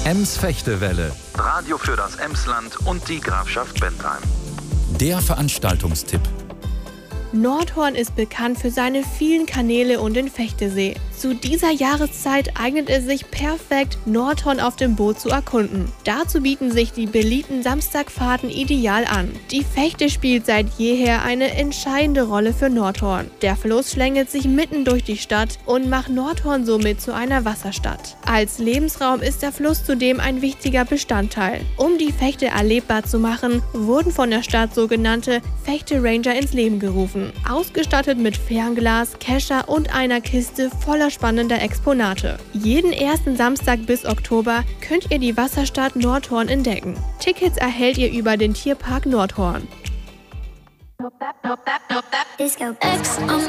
Ems-Fechtewelle, Radio für das Emsland und die Grafschaft Bentheim. der Veranstaltungstipp. Nordhorn ist bekannt für seine vielen Kanäle und den Fechtesee. Zu dieser Jahreszeit eignet es sich perfekt, Nordhorn auf dem Boot zu erkunden. Dazu bieten sich die beliebten Samstagfahrten ideal an. Die Fechte spielt seit jeher eine entscheidende Rolle für Nordhorn. Der Fluss schlängelt sich mitten durch die Stadt und macht Nordhorn somit zu einer Wasserstadt. Als Lebensraum ist der Fluss zudem ein wichtiger Bestandteil. Um die Fechte erlebbar zu machen, wurden von der Stadt sogenannte Fechte-Ranger ins Leben gerufen. Ausgestattet mit Fernglas, Kescher und einer Kiste voller spannender Exponate. Jeden ersten Samstag bis Oktober könnt ihr die Wasserstadt Nordhorn entdecken. Tickets erhält ihr über den Tierpark Nordhorn.